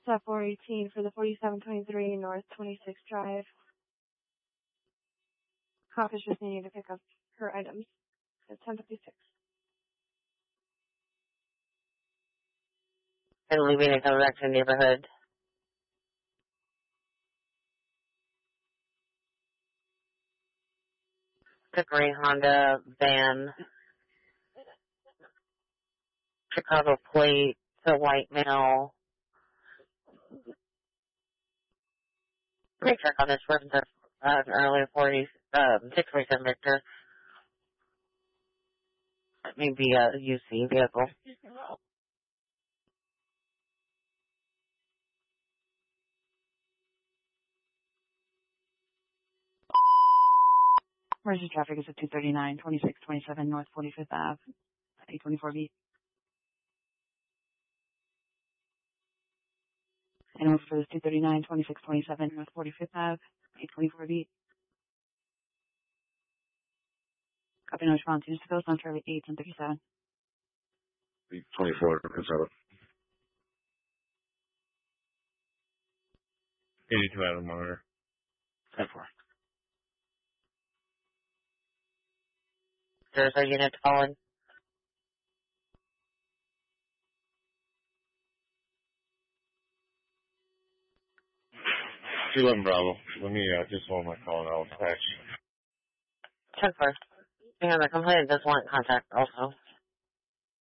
Stop 418 for the 4723 North 26 Drive. Cop is just needing to pick up her items at 10:56. And leaving and coming back to the neighborhood. The gray Honda van. Chicago plate. The white male. Let me check on this person's early 40s, 647 Victor. That may be a UC vehicle. Emergency traffic is at 239, 2627 North 45th Ave, 824B. And for this 239, 2627 North 45th Ave, 824B. Copy, no response. Units to Coast on Charlie 8 and 37. 24, control. 82 out of the monitor. 10-4. There's a unit calling. Bravo. Let me just hold my call and I'll patch. 10-4. And the complainant does want contact also.